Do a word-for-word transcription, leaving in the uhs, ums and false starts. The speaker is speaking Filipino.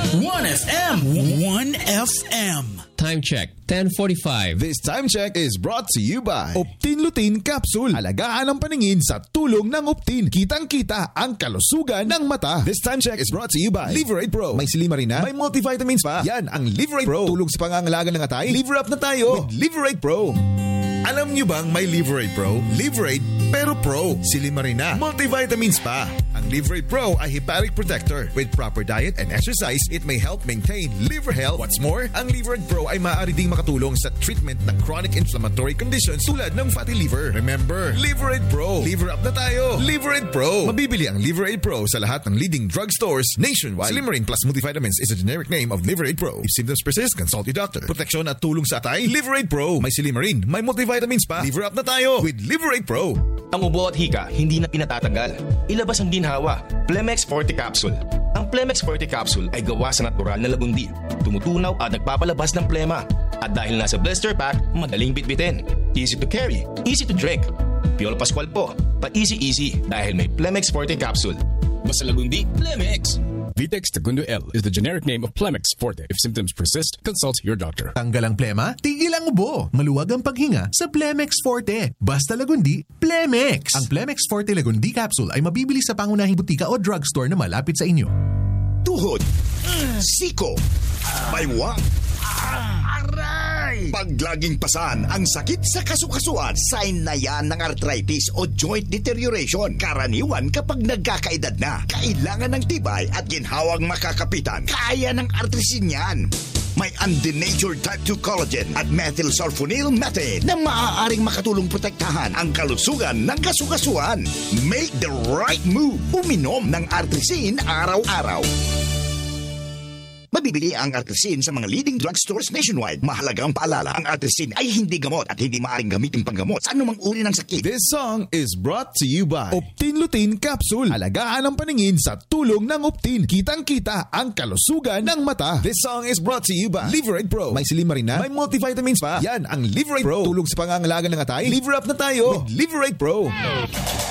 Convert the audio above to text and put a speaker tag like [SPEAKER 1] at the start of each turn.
[SPEAKER 1] one F M. one F M.
[SPEAKER 2] Time check, ten forty-five.
[SPEAKER 3] This time check is brought to you by Optin Lutein Capsule. Alagaan ang paningin sa tulong ng Optin. Kitang-kita ang kalusugan ng mata. This time check is brought to you by Liverade Pro. May silimarin na, may multivitamins pa. Yan ang Liverade Pro. Tulong sa pangangalaga ng atay. Liver up na tayo with Liverade Pro. Alam nyo bang may Liverade Pro? Liverade pero Pro. Silimarin na, multivitamins pa. Ang Liverade Pro ay hepatic protector. With proper diet and exercise, it may help maintain liver health. What's more, ang Liverade Pro ay maaari ding makatulong sa treatment ng chronic inflammatory conditions tulad ng fatty liver. Remember, Liverade Pro. Liver up na tayo. Liverade Pro. Mabibili ang Liverade Pro sa lahat ng leading drugstores nationwide. Silimarin plus multivitamins is a generic name of Liverade Pro. If symptoms persist, consult your doctor. Proteksyon at tulong sa atay, Liverade Pro. May silimarin, may multivitamins pa. Liver up na tayo with Liverade Pro.
[SPEAKER 4] Ang ubo at hika, hindi na pinatatagal. Ilabas ang ginhawa. Plemex Forte Capsule. Ang Plemex Forte Capsule ay gawa sa natural na lagundi. Tumutunaw at nagpapalabas ng plema. At dahil nasa blister pack, madaling bitbitin. Easy to carry, easy to drink. Piolo Pascual po, pa-easy-easy dahil may Plemex Forte Capsule. Basta lagundi, Plemex!
[SPEAKER 5] Vitex Segundo L is the generic name of Plemex Forte. If symptoms persist, consult your doctor.
[SPEAKER 6] Tanggal ang plema, tigil ang ubo. Maluwag ang paghinga sa Plemex Forte. Basta lagundi, Plemex! Ang Plemex Forte Lagundi Capsule ay mabibili sa pangunahing butika o drugstore na malapit sa inyo.
[SPEAKER 7] Tuhod, siko, baywang, aray! Pag laging pasan ang sakit sa kasukasuan, sign na yan ng arthritis o joint deterioration. Karaniwan kapag nagkakaedad na, kailangan ng tibay at ginhawang makakapitan. Kaya ng artrisin yan. May undenatured type two collagen at methylsulfonyl methane na maaaring makatulong protektahan ang kalusugan ng kasukasuan. Make the right move. Uminom ng artrisin araw-araw. Mabibili ang artrisin sa mga leading drugstores nationwide. Mahalagang paalala, ang artrisin ay hindi gamot at hindi maaaring gamitin panggamot sa anumang uri ng sakit.
[SPEAKER 3] This song is brought to you by Optin Lutein Capsule. Alagaan ang paningin sa tulong ng Optin. Kitang-kita ang kalusugan ng mata. This song is brought to you by Liverade Pro. May silimarin na, may multivitamins pa. Yan ang Liverade Pro. Tulong sa pangangalaga ng atay. Liver up na tayo with Liverade Pro.